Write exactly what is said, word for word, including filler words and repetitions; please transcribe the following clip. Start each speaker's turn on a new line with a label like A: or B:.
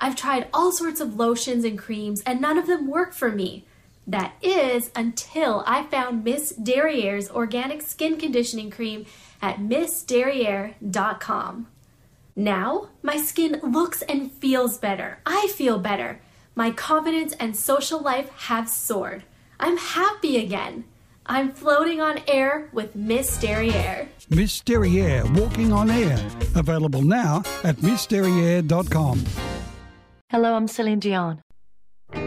A: I've tried all sorts of lotions and creams, and none of them work for me. That is until I found Miss Derriere's organic skin conditioning cream at miss derriere dot com. Now, my skin looks and feels better. I feel better. My confidence and social life have soared. I'm happy again. I'm floating on air with Miss Derriere.
B: Miss Derriere, walking on air. Available now at miss derriere dot com.
C: Hello, I'm Celine Dion.